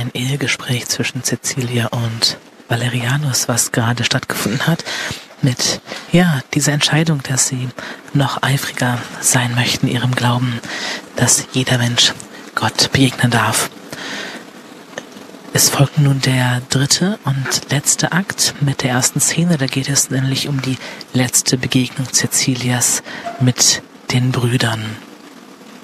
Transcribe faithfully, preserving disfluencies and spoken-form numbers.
ein Ehegespräch zwischen Cäcilia und Valerianus, was gerade stattgefunden hat, mit, ja, dieser Entscheidung, dass sie noch eifriger sein möchten in ihrem Glauben, dass jeder Mensch Gott begegnen darf. Es folgt nun der dritte und letzte Akt mit der ersten Szene. Da geht es nämlich um die letzte Begegnung Cäcilias mit den Brüdern.